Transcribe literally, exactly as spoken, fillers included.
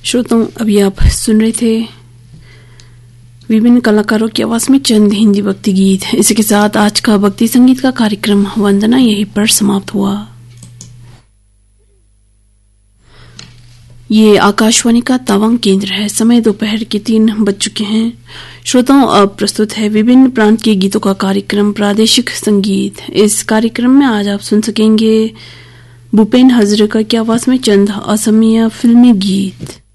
श्रोताओं, अभी आप सुन रहे थे विभिन्न कलाकारों की आवाज में चंद हिंदी भक्ति गीत। इसी के साथ आज का भक्ति संगीत का कार्यक्रम वंदना यहीं पर समाप्त हुआ। ये आकाशवाणी का तवांग केंद्र है। समय दोपहर के तीन बज चुके हैं। श्रोताओं, अब प्रस्तुत है विभिन्न प्रांत के गीतों का कार्यक्रम प्रादेशिक संगीत। इस कार्यक्रम में आज आप सुन सकेंगे भूपेन हजरिका की आवाज में चंद असमिया फिल्मी गीत।